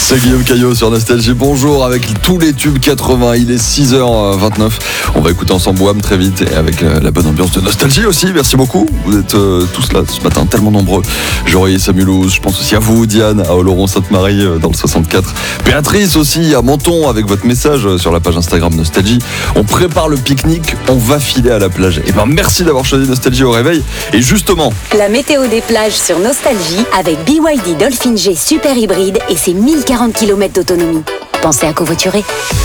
C'est Guillaume Caillot sur Nostalgie. Bonjour avec tous les tubes 80. Il est 6h29. On va écouter ensemble Wham très vite et avec la bonne ambiance de Nostalgie aussi. Merci beaucoup. Vous êtes tous là ce matin, tellement nombreux. J'aurais Samulouz, je pense aussi à vous, Diane, à Oloron-Sainte-Marie dans le 64. Béatrice aussi à Menton avec votre message sur la page Instagram Nostalgie. On prépare le pique-nique, on va filer à la plage. Et ben merci d'avoir choisi Nostalgie au réveil. Et justement, la météo des plages sur Nostalgie avec BYD Dolphin G Super Hybride et ses 1040 km d'autonomie. Pensez à covoiturer.